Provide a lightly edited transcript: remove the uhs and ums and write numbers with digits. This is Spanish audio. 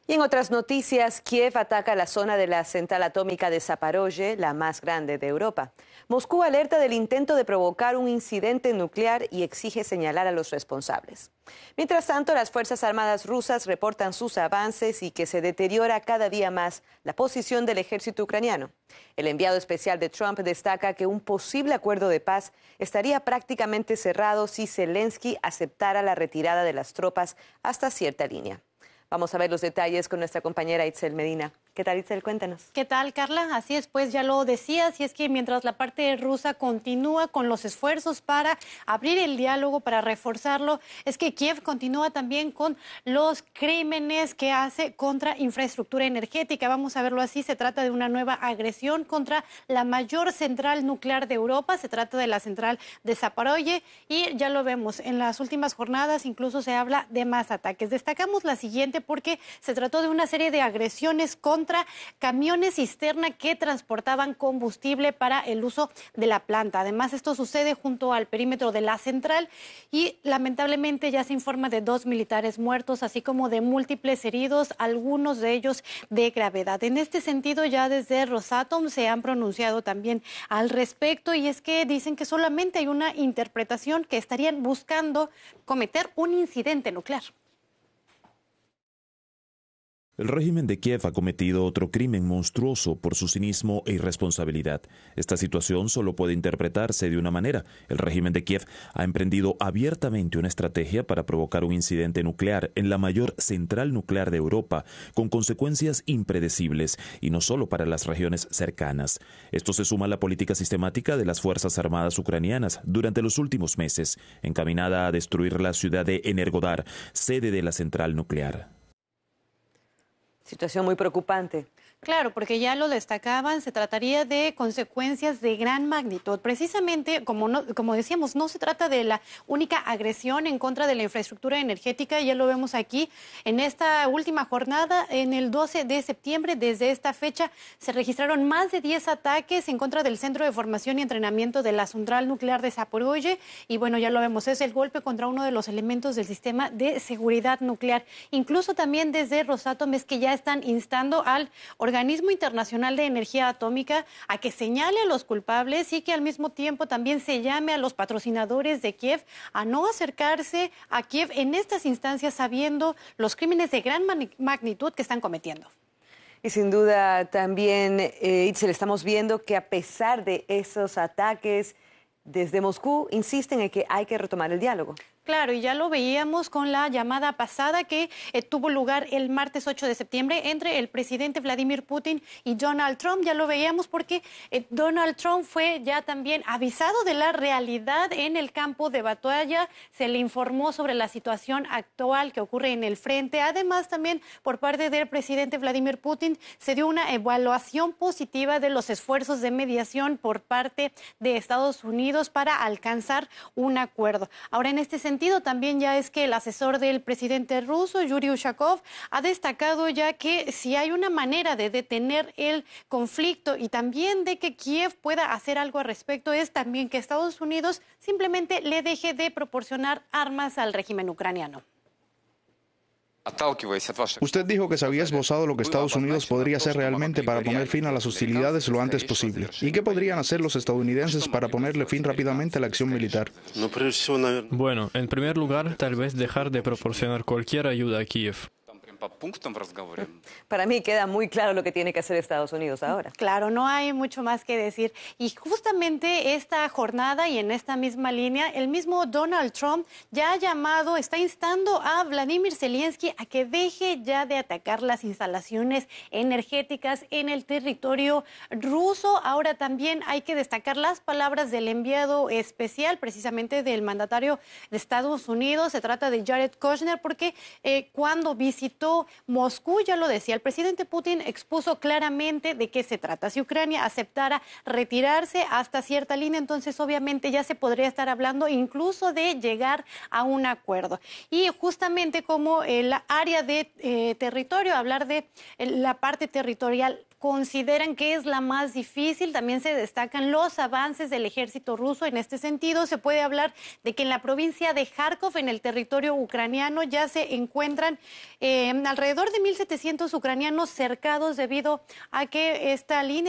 Y en otras noticias, Kiev ataca la zona de la central atómica de Zaporozhye, la más grande de Europa. Moscú alerta del intento de provocar un incidente nuclear y exige señalar a los responsables. Mientras tanto, las Fuerzas Armadas rusas reportan sus avances y que se deteriora cada día más la posición del ejército ucraniano. El enviado especial de Trump destaca que un posible acuerdo de paz estaría prácticamente cerrado si Zelensky aceptara la retirada de las tropas hasta cierta línea. Vamos a ver los detalles con nuestra compañera Itzel Medina. ¿Qué tal, Itzel? Cuéntanos. ¿Qué tal, Carla? Así es, pues ya lo decías, y es que mientras la parte rusa continúa con los esfuerzos para abrir el diálogo, para reforzarlo, es que Kiev continúa también con los crímenes que hace contra infraestructura energética. Vamos a verlo así, se trata de una nueva agresión contra la mayor central nuclear de Europa, se trata de la central de Zaporozhye, y ya lo vemos, en las últimas jornadas incluso se habla de más ataques. Destacamos la siguiente porque se trató de una serie de agresiones contra camiones cisterna que transportaban combustible para el uso de la planta. Además, esto sucede junto al perímetro de la central y lamentablemente ya se informa de 2 militares muertos, así como de múltiples heridos, algunos de ellos de gravedad. En este sentido, ya desde Rosatom se han pronunciado también al respecto, y es que dicen que solamente hay una interpretación, que estarían buscando cometer un incidente nuclear. El régimen de Kiev ha cometido otro crimen monstruoso por su cinismo e irresponsabilidad. Esta situación solo puede interpretarse de una manera. El régimen de Kiev ha emprendido abiertamente una estrategia para provocar un incidente nuclear en la mayor central nuclear de Europa, con consecuencias impredecibles, y no solo para las regiones cercanas. Esto se suma a la política sistemática de las Fuerzas Armadas ucranianas durante los últimos meses, encaminada a destruir la ciudad de Energodar, sede de la central nuclear. Situación muy preocupante. Claro, porque ya lo destacaban, se trataría de consecuencias de gran magnitud. Precisamente, como decíamos, no se trata de la única agresión en contra de la infraestructura energética. Ya lo vemos aquí en esta última jornada, en el 12 de septiembre. Desde esta fecha se registraron más de 10 ataques en contra del Centro de Formación y Entrenamiento de la Central Nuclear de Zaporozhye. Y bueno, ya lo vemos, es el golpe contra uno de los elementos del sistema de seguridad nuclear. Incluso también desde Rosatom es que ya están instando al Organismo Internacional de Energía Atómica a que señale a los culpables, y que al mismo tiempo también se llame a los patrocinadores de Kiev a no acercarse a Kiev en estas instancias, sabiendo los crímenes de gran magnitud que están cometiendo. Y sin duda también, Itzel, estamos viendo que a pesar de esos ataques, desde Moscú insisten en que hay que retomar el diálogo. Claro, y ya lo veíamos con la llamada pasada que tuvo lugar el martes 8 de septiembre entre el presidente Vladimir Putin y Donald Trump. Ya lo veíamos porque Donald Trump fue ya también avisado de la realidad en el campo de batalla. Se le informó sobre la situación actual que ocurre en el frente. Además, también por parte del presidente Vladimir Putin se dio una evaluación positiva de los esfuerzos de mediación por parte de Estados Unidos para alcanzar un acuerdo. Ahora, en este sentido, también ya es que el asesor del presidente ruso, Yuri Ushakov, ha destacado ya que si hay una manera de detener el conflicto y también de que Kiev pueda hacer algo al respecto, es también que Estados Unidos simplemente le deje de proporcionar armas al régimen ucraniano. Usted dijo que se había esbozado lo que Estados Unidos podría hacer realmente para poner fin a las hostilidades lo antes posible. ¿Y qué podrían hacer los estadounidenses para ponerle fin rápidamente a la acción militar? Bueno, en primer lugar, tal vez dejar de proporcionar cualquier ayuda a Kiev. Para mí queda muy claro lo que tiene que hacer Estados Unidos ahora. Claro, no hay mucho más que decir. Y justamente esta jornada y en esta misma línea, el mismo Donald Trump ya ha llamado, está instando a Vladimir Zelensky a que deje ya de atacar las instalaciones energéticas en el territorio ruso. Ahora también hay que destacar las palabras del enviado especial, precisamente del mandatario de Estados Unidos. Se trata de Jared Kushner, porque cuando visitó Moscú, ya lo decía, el presidente Putin expuso claramente de qué se trata. Si Ucrania aceptara retirarse hasta cierta línea, entonces obviamente ya se podría estar hablando incluso de llegar a un acuerdo. Y justamente como el área de territorio, hablar de la parte territorial consideran que es la más difícil. También se destacan los avances del ejército ruso. En este sentido, se puede hablar de que en la provincia de Kharkov, en el territorio ucraniano, ya se encuentran alrededor de 1.700 ucranianos cercados debido a que esta línea